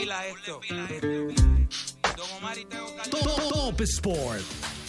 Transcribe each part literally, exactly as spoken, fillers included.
Top Sport.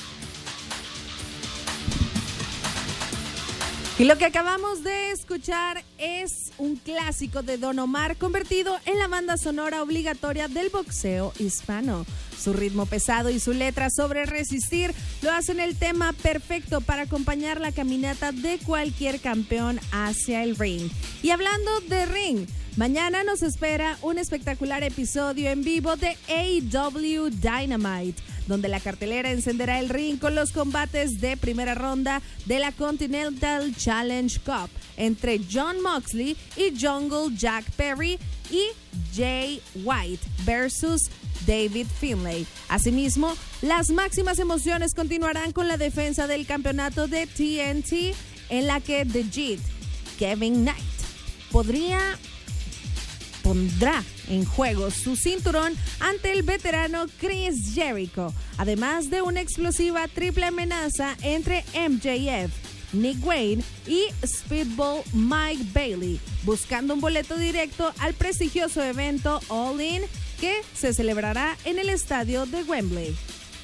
Y lo que acabamos de escuchar es un clásico de Don Omar convertido en la banda sonora obligatoria del boxeo hispano. Su ritmo pesado y su letra sobre resistir lo hacen el tema perfecto para acompañar la caminata de cualquier campeón hacia el ring. Y hablando de ring, mañana nos espera un espectacular episodio en vivo de A E W Dynamite, donde la cartelera encenderá el ring con los combates de primera ronda de la Continental Challenge Cup entre Jon Moxley y Jungle Jack Perry y Jay White versus David Finlay. Asimismo, las máximas emociones continuarán con la defensa del campeonato de T N T, en la que The Jet, Kevin Knight, podría... pondrá en juego su cinturón ante el veterano Chris Jericho, además de una explosiva triple amenaza entre M J F, Nick Wayne y Speedball Mike Bailey, buscando un boleto directo al prestigioso evento All In que se celebrará en el estadio de Wembley.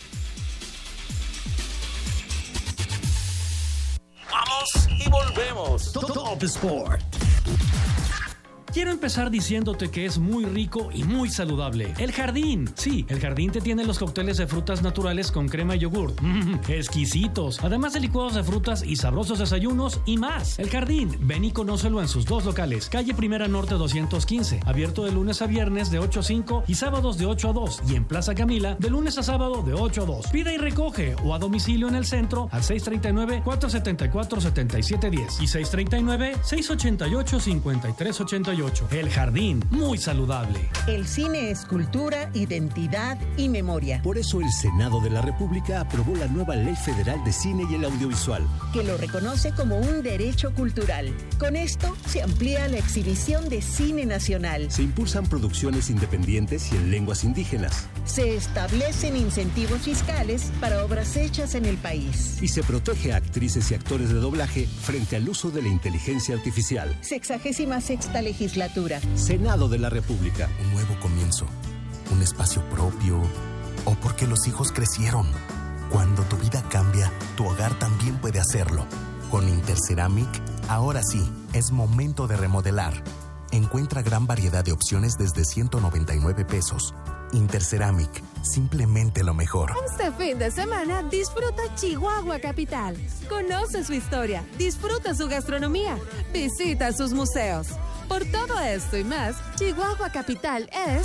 Vamos y volvemos. Top Sport. Quiero empezar diciéndote que es muy rico y muy saludable. El Jardín. Sí, El Jardín te tiene los cócteles de frutas naturales con crema y yogur. Mmm, exquisitos. Además de licuados de frutas y sabrosos desayunos y más. El Jardín. Ven y conócelo en sus dos locales. Calle Primera Norte doscientos quince. Abierto de lunes a viernes de ocho a cinco y sábados de ocho a dos. Y en Plaza Camila de lunes a sábado de ocho a dos. Pida y recoge o a domicilio en el centro al seis tres nueve, cuatro siete cuatro, siete siete uno cero y seis tres nueve, seis ocho ocho, cinco tres ocho ocho. El Jardín, muy saludable. El cine es cultura, identidad y memoria. Por eso el Senado de la República aprobó la nueva Ley Federal de Cine y el Audiovisual, que lo reconoce como un derecho cultural. Con esto se amplía la exhibición de cine nacional. Se impulsan producciones independientes y en lenguas indígenas. Se establecen incentivos fiscales para obras hechas en el país. Y se protege a actrices y actores de doblaje frente al uso de la inteligencia artificial. Sexagésima sexta legislatura. Senado de la República. Un nuevo comienzo, un espacio propio, o porque los hijos crecieron. Cuando tu vida cambia, tu hogar también puede hacerlo. Con Interceramic, ahora sí, es momento de remodelar. Encuentra gran variedad de opciones desde ciento noventa y nueve pesos. Interceramic, simplemente lo mejor. Este fin de semana disfruta Chihuahua Capital. Conoce su historia, disfruta su gastronomía, visita sus museos. Por todo esto y más, Chihuahua Capital es...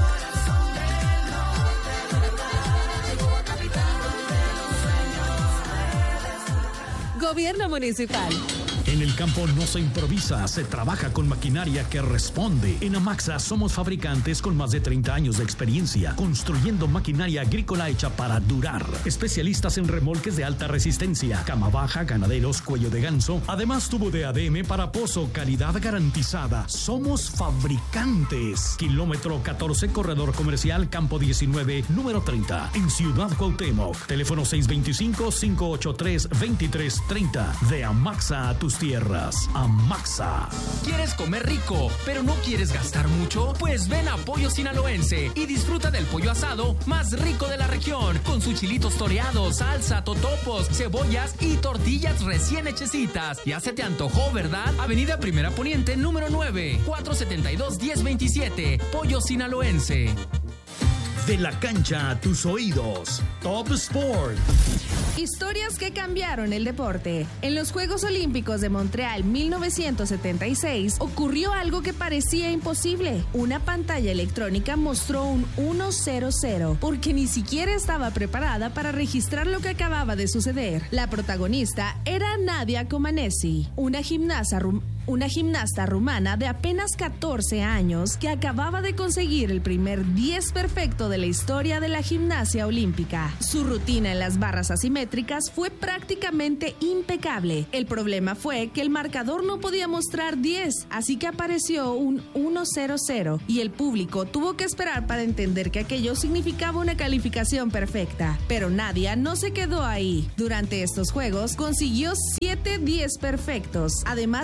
Gobierno Municipal. En el campo no se improvisa, se trabaja con maquinaria que responde. En Amaxa somos fabricantes con más de treinta años de experiencia, construyendo maquinaria agrícola hecha para durar. Especialistas en remolques de alta resistencia, cama baja, ganaderos, cuello de ganso. Además, tubo de A D M para pozo, calidad garantizada. Somos fabricantes. Kilómetro catorce, corredor comercial, campo diecinueve, número treinta, en Ciudad Cuauhtémoc. Teléfono seis dos cinco, cinco ocho tres, dos tres tres cero. De Amaxa a tus tierras. Amaxa. ¿Quieres comer rico, pero no quieres gastar mucho? Pues ven a Pollo Sinaloense y disfruta del pollo asado más rico de la región, con sus chilitos toreados, salsa, totopos, cebollas y tortillas recién hechecitas. Ya se te antojó, ¿verdad? Avenida Primera Poniente, número nueve, cuatro siete dos, uno cero dos siete. Pollo Sinaloense. De la cancha a tus oídos. Top Sport. Historias que cambiaron el deporte. En los Juegos Olímpicos de Montreal mil novecientos setenta y seis ocurrió algo que parecía imposible. Una pantalla electrónica mostró un uno cero cero porque ni siquiera estaba preparada para registrar lo que acababa de suceder. La protagonista era Nadia Comaneci, una gimnasta rumana. Una gimnasta rumana de apenas catorce años que acababa de conseguir el primer diez perfecto de la historia de la gimnasia olímpica. Su rutina en las barras asimétricas fue prácticamente impecable. El problema fue que el marcador no podía mostrar diez, así que apareció un uno cero cero y el público tuvo que esperar para entender que aquello significaba una calificación perfecta. Pero Nadia no se quedó ahí. Durante estos juegos consiguió siete diez perfectos, además de tres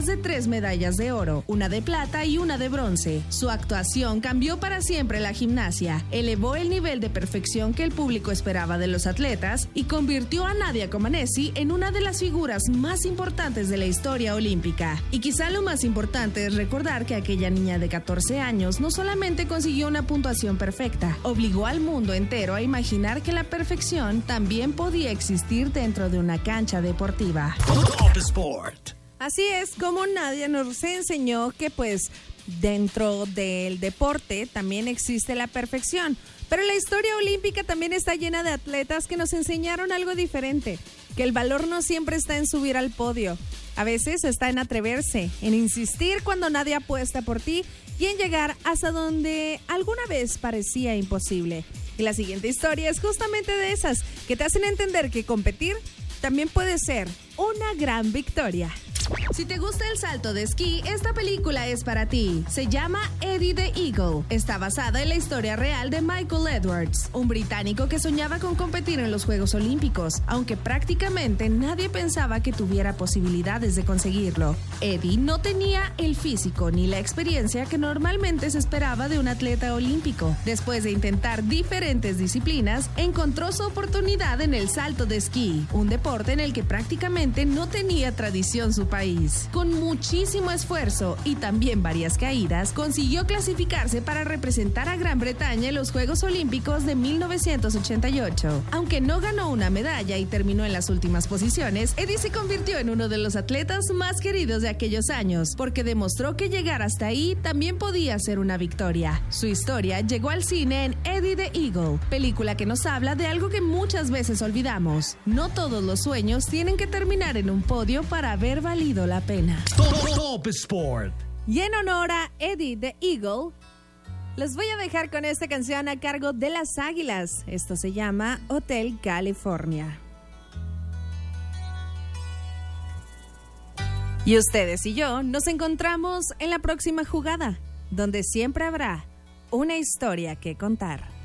dos medallas de oro, una de plata y una de bronce. Su actuación cambió para siempre la gimnasia, elevó el nivel de perfección que el público esperaba de los atletas y convirtió a Nadia Comaneci en una de las figuras más importantes de la historia olímpica. Y quizá lo más importante es recordar que aquella niña de catorce años no solamente consiguió una puntuación perfecta, obligó al mundo entero a imaginar que la perfección también podía existir dentro de una cancha deportiva. Top Sport. Así es como Nadia nos enseñó que pues dentro del deporte también existe la perfección. Pero la historia olímpica también está llena de atletas que nos enseñaron algo diferente, que el valor no siempre está en subir al podio. A veces está en atreverse, en insistir cuando nadie apuesta por ti y en llegar hasta donde alguna vez parecía imposible. Y la siguiente historia es justamente de esas, que te hacen entender que competir también puede ser una gran victoria. Si te gusta el salto de esquí, esta película es para ti. Se llama Eddie the Eagle. Está basada en la historia real de Michael Edwards, un británico que soñaba con competir en los Juegos Olímpicos, aunque prácticamente nadie pensaba que tuviera posibilidades de conseguirlo. Eddie no tenía el físico ni la experiencia que normalmente se esperaba de un atleta olímpico. Después de intentar diferentes disciplinas, encontró su oportunidad en el salto de esquí, un deporte en el que prácticamente no tenía tradición su país. Con muchísimo esfuerzo y también varias caídas, consiguió clasificarse para representar a Gran Bretaña en los Juegos Olímpicos de mil novecientos ochenta y ocho. Aunque no ganó una medalla y terminó en las últimas posiciones, Eddie se convirtió en uno de los atletas más queridos de aquellos años, porque demostró que llegar hasta ahí también podía ser una victoria. Su historia llegó al cine en Eddie the Eagle, película que nos habla de algo que muchas veces olvidamos. No todos los sueños tienen que terminar en un podio para haber valido la pena. Top Sport. Y en honor a Eddie the Eagle, les voy a dejar con esta canción a cargo de las Águilas. Esto se llama Hotel California. Y ustedes y yo nos encontramos en la próxima jugada, donde siempre habrá una historia que contar.